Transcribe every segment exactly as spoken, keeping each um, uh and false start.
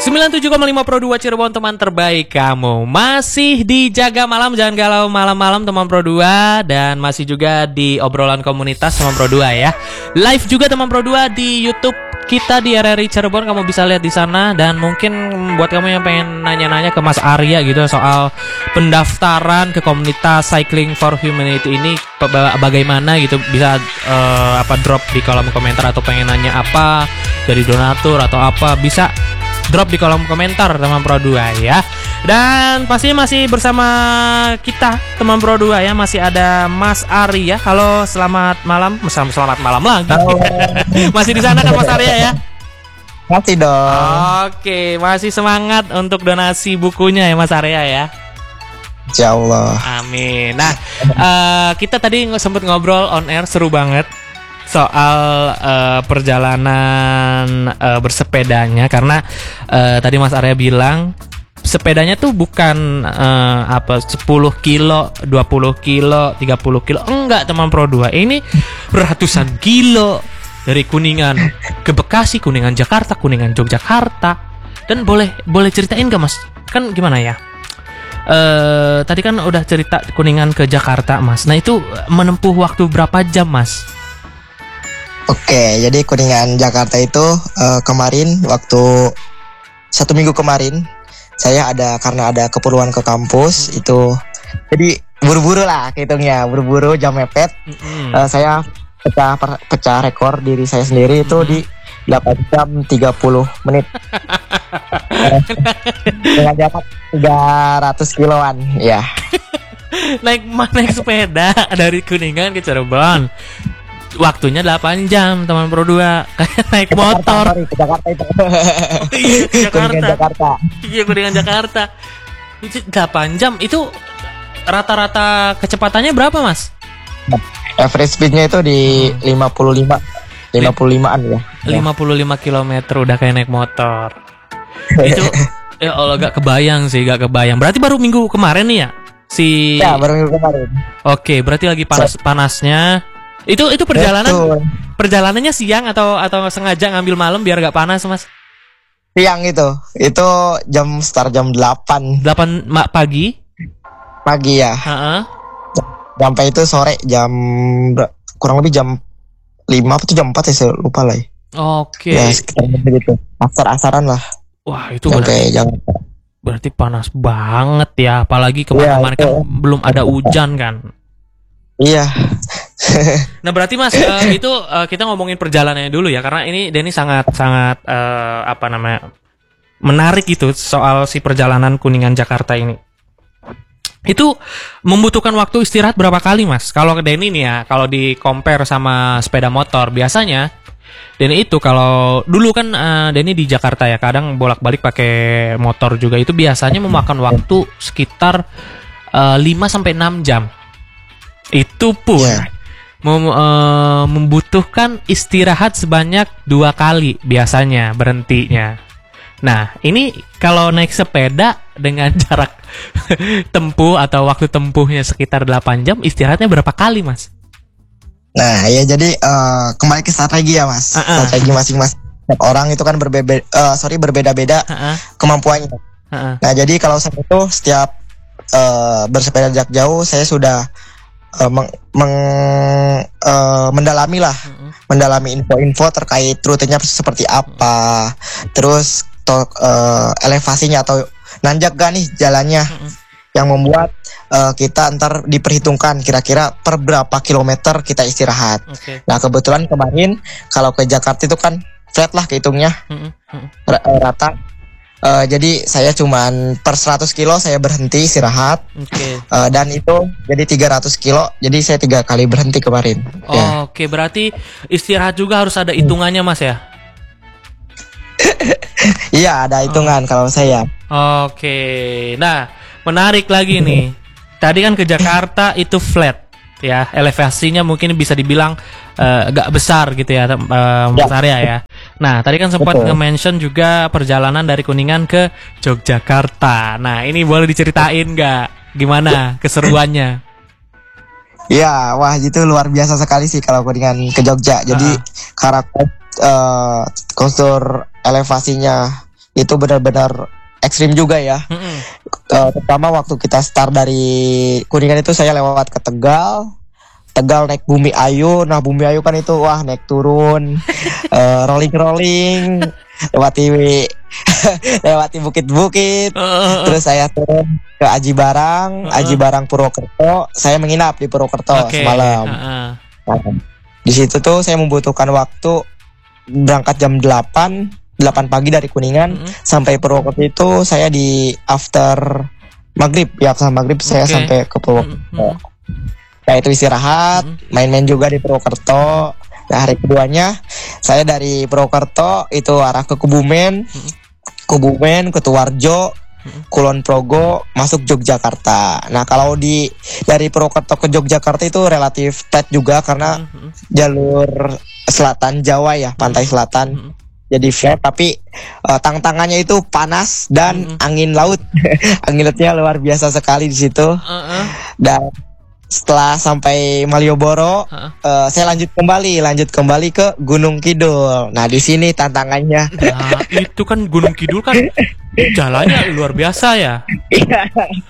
sembilan puluh tujuh koma lima Pro dua Cirebon, teman terbaik kamu. Masih di Jaga Malam, jangan galau malam-malam teman Pro dua. Dan masih juga di obrolan komunitas teman Pro dua ya. Live juga teman Pro dua di YouTube kita di R R I Cirebon, kamu bisa lihat di sana. Dan mungkin buat kamu yang pengen nanya-nanya ke Mas Arya gitu soal pendaftaran ke komunitas Cycling for Humanity ini bagaimana gitu, bisa uh, apa drop di kolom komentar, atau pengen nanya apa dari donatur atau apa, bisa drop di kolom komentar teman Pro dua ya. Dan pastinya masih bersama kita teman Pro dua ya, masih ada Mas Arya. Halo, selamat malam. Selamat, selamat malam lagi. Masih di sana kan Mas Arya ya? Masih dong. Oke, masih semangat untuk donasi bukunya ya Mas Arya ya. Insyaallah. Amin. Nah, uh, kita tadi sempat ngobrol on air, seru banget soal uh, perjalanan uh, bersepedanya, karena uh, tadi Mas Arya bilang sepedanya tuh bukan uh, apa sepuluh kilo, dua puluh kilo, tiga puluh kilo, enggak teman Pro dua, ini ratusan kilo dari Kuningan ke Bekasi, Kuningan Jakarta, Kuningan Yogyakarta. Dan boleh boleh ceritain gak Mas? Kan gimana ya? Uh, tadi kan udah cerita Kuningan ke Jakarta Mas. Nah itu menempuh waktu berapa jam Mas? Oke, jadi Kuningan Jakarta itu uh, kemarin waktu satu minggu kemarin saya ada karena ada keperluan ke kampus itu, jadi buru-buru lah hitungnya, buru-buru jam mepet. Mm-hmm. uh, saya pecah pecah rekor diri saya sendiri itu mm-hmm. di delapan jam tiga puluh menit dengan jarak tiga ratus kiloan ya. naik naik sepeda dari Kuningan ke Cirebon. Waktunya delapan jam teman Pro dua. Kayak naik ke motor Jakarta, ke Jakarta itu. Oh, iya, ke Jakarta. Kuningan Jakarta. Iya, Kuningan Jakarta. Itu delapan jam. Itu rata-rata kecepatannya berapa Mas? Average speednya itu di hmm. lima puluh lima lima puluh limaan ya. lima puluh lima kilometer udah kayak naik motor. Itu ya Allah, gak kebayang sih, gak kebayang. Berarti baru minggu kemarin nih ya? Si Ya, baru minggu kemarin. Oke, berarti lagi panas-panasnya. Itu itu perjalanan Betul. Perjalanannya siang atau atau sengaja ngambil malam biar gak panas Mas? Siang itu. Itu jam start jam delapan. delapan pagi? Pagi ya. Heeh. Sampai itu sore jam kurang lebih jam lima atau jam empat ya, saya lupa lah. Oke. Ya sekitar begitu. Asar-asaran lah. Wah, itu berarti Jakarta. Berarti panas banget ya, apalagi kemarin-kemarin ya, kan belum ada hujan kan. Iya. Nah berarti Mas uh, itu uh, kita ngomongin perjalanannya dulu ya, karena ini Denny sangat sangat uh, apa namanya menarik itu soal si perjalanan Kuningan Jakarta ini. Itu membutuhkan waktu istirahat berapa kali Mas? Kalau ke Denny nih ya, kalau di compare sama sepeda motor biasanya Denny itu kalau dulu kan uh, Denny di Jakarta ya, kadang bolak-balik pakai motor juga, itu biasanya memakan waktu sekitar uh, lima sampai enam jam. Itu pun yeah. mem, uh, membutuhkan istirahat sebanyak dua kali biasanya berhentinya. Nah ini kalau naik sepeda dengan jarak tempuh atau waktu tempuhnya sekitar delapan jam, istirahatnya berapa kali Mas? Nah ya jadi uh, kembali ke strategi ya Mas. Uh-uh. Strategi masing-masing orang itu kan berbeda, uh, sorry berbeda-beda uh-uh. kemampuannya. Uh-uh. Nah jadi kalau saya itu setiap uh, bersepeda jarak jauh saya sudah Uh, meng, meng, uh, mendalami lah, mm-hmm. mendalami info-info terkait rutenya seperti apa, mm-hmm. terus to, uh, elevasinya atau nanjak gak nih jalannya, mm-hmm. yang membuat uh, kita ntar diperhitungkan kira-kira per berapa kilometer kita istirahat. Okay. Nah kebetulan kemarin kalau ke Jakarta itu kan flat lah kehitungnya, mm-hmm. rata. Uh, jadi saya cuman per seratus kilo saya berhenti istirahat. Okay. Uh, dan itu jadi tiga ratus kilo. Jadi saya tiga kali berhenti kemarin. Oh, ya. Oke, okay. Berarti istirahat juga harus ada hitungannya Mas ya? Iya, ada hitungan oh. kalau saya. Oke. Okay. Nah, menarik lagi nih. Tadi kan ke Jakarta itu flat ya, elevasinya mungkin bisa dibilang uh, agak besar gitu ya, uh, Mas Arya ya. Nah, tadi kan sempat nge-mention juga perjalanan dari Kuningan ke Yogyakarta. Nah, ini boleh diceritain nggak gimana keseruannya? Iya, wah itu luar biasa sekali sih kalau Kuningan ke Jogja. Jadi uh-huh. karakter uh, konstur elevasinya itu benar-benar ekstrim juga ya. Mm-hmm. Uh, pertama waktu kita start dari Kuningan itu saya lewat ke Tegal. Tegal naik Bumi Ayu. Nah Bumi Ayu kan itu wah naik turun, uh, rolling-rolling, lewati lewati bukit-bukit. Uh-uh. Terus saya turun ke Aji Barang, uh-uh. Aji Barang Purwokerto. Saya menginap di Purwokerto okay. semalam. Uh-uh. Nah, di situ tuh saya membutuhkan waktu berangkat jam delapan pagi dari Kuningan mm-hmm. sampai Purwokerto itu saya di after maghrib ya after maghrib okay. saya sampai ke Purwokerto. Mm-hmm. Nah itu istirahat, mm-hmm. main-main juga di Purwokerto. Nah hari keduanya saya dari Purwokerto itu arah ke Kebumen, mm-hmm. Kebumen, Ketuarjo, mm-hmm. Kulon Progo, masuk Yogyakarta. Nah kalau di dari Purwokerto ke Yogyakarta itu relatif tight juga karena mm-hmm. jalur selatan Jawa ya, pantai selatan. Mm-hmm. Jadi flat tapi uh, tang-tangannya itu panas dan mm-hmm. angin laut. Angin lautnya luar biasa sekali di situ. Uh-uh. Dan setelah sampai Malioboro, uh-uh. uh, saya lanjut kembali, lanjut kembali ke Gunung Kidul. Nah, di sini tantangannya. Nah, itu kan Gunung Kidul kan jalannya luar biasa ya. Iya.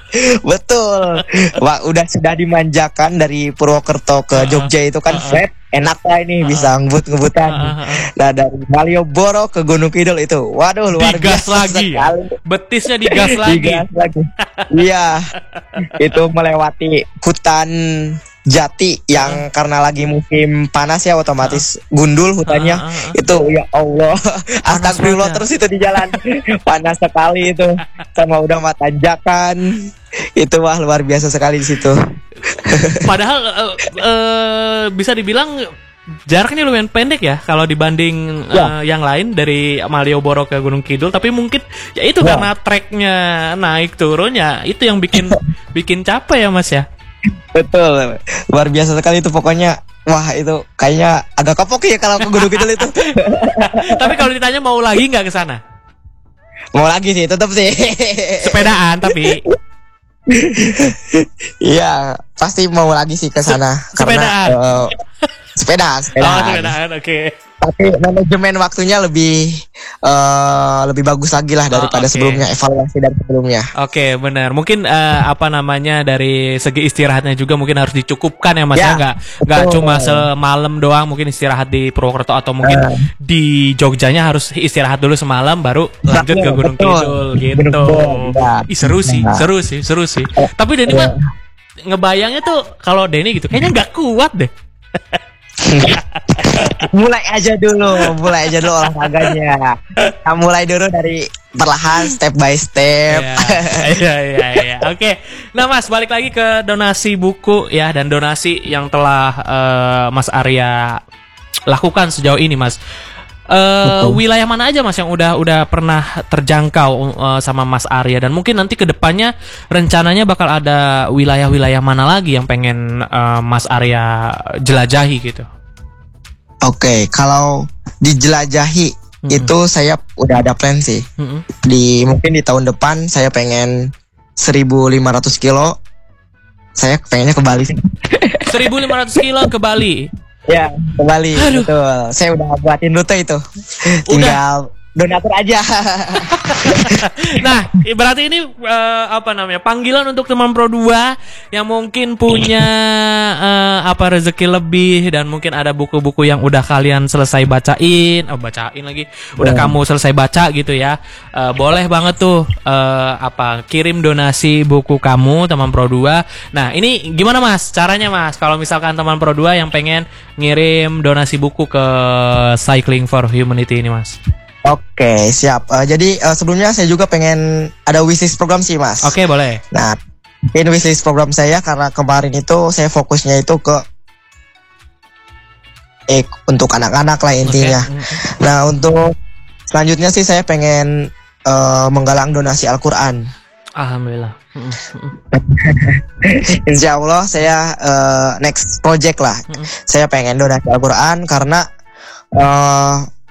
Betul. Wah, udah sudah dimanjakan dari Purwokerto ke Jogja itu kan uh-uh. flat. Enak lah ini uh-uh. bisa ngebut-ngebutan. Uh-uh. Nah dari Malioboro ke Gunung Kidul itu, waduh luar digas biasa lagi. Sekali. Betisnya digas lagi. Digas lagi. Iya, itu melewati hutan jati yang uh-uh. karena lagi musim panas ya otomatis uh-uh. gundul hutannya. Uh-uh. Itu ya Allah, astagfirullah terus itu di jalan panas sekali itu, sama udah mata tanjakan. Itu wah luar biasa sekali di situ. Padahal uh, uh, bisa dibilang jaraknya lumayan pendek ya kalau dibanding ya. uh, yang lain dari Malioboro ke Gunung Kidul. Tapi mungkin ya itu ya. Karena treknya naik turunnya itu yang bikin bikin capek ya Mas ya. Betul, luar biasa sekali itu pokoknya. Wah itu kayaknya agak kapok ya kalau ke Gunung Kidul itu. Tapi kalau ditanya mau lagi nggak ke sana? Mau lagi sih, tetap sih. Sepedaan tapi. Iya, pasti mau lagi sih ke sana. Sepedaan. Uh, sepedaan, sepedaan. Oh, sepedaan, oke. Okay. Tapi manajemen waktunya lebih uh, lebih bagus lagi lah daripada oh, okay. sebelumnya, evaluasi dari sebelumnya. Oke, okay, benar. Mungkin uh, apa namanya dari segi istirahatnya juga mungkin harus dicukupkan ya Mas ya. Nggak nggak cuma semalam doang mungkin istirahat di Purwokerto atau mungkin uh. di Jogjanya harus istirahat dulu semalam baru lanjut betul, ke Gunung betul. Kidul gitu. Ya. Ih, seru sih, seru sih, seru sih. Uh. Tapi Denny mah ngebayangnya tuh kalau Denny gitu kayaknya nggak kuat deh. Mulai aja dulu, mulai aja dulu olahraganya. Nah, mulai dulu dari perlahan, step by step. Iya, iya, iya. Oke. Nah, Mas, balik lagi ke donasi buku ya dan donasi yang telah uh, Mas Arya lakukan sejauh ini, Mas. Uh, wilayah mana aja Mas yang udah udah pernah terjangkau uh, sama Mas Arya dan mungkin nanti kedepannya rencananya bakal ada wilayah-wilayah mana lagi yang pengen uh, Mas Arya jelajahi gitu? Oke, okay, kalau dijelajahi mm-hmm. itu saya udah ada plan sih. Mm-hmm. Di mungkin di tahun depan saya pengen seribu lima ratus kilo. Saya pengennya ke Bali sih. seribu lima ratus kilo ke Bali. Ya, ke Bali. Aduh. Betul. Saya udah buatin rute itu. Tinggal donatur aja. Nah, berarti ini uh, apa namanya? Panggilan untuk teman Pro dua yang mungkin punya uh, apa rezeki lebih dan mungkin ada buku-buku yang udah kalian selesai bacain, oh bacain lagi. Udah yeah. kamu selesai baca gitu ya. Uh, boleh banget tuh uh, apa kirim donasi buku kamu teman Pro dua. Nah, ini gimana Mas? Caranya Mas kalau misalkan teman Pro dua yang pengen ngirim donasi buku ke Cycling for Humanity ini Mas? Oke, siap. Uh, jadi uh, sebelumnya saya juga pengen ada wishlist program sih, Mas. Oke, boleh. Nah, ini wishlist program saya karena kemarin itu saya fokusnya itu ke eh untuk anak-anak lah intinya. Okay. Nah, untuk selanjutnya sih saya pengen uh, menggalang donasi Al-Quran. Alhamdulillah. Insya Allah saya uh, next project lah. Saya pengen donasi Al-Quran karena uh,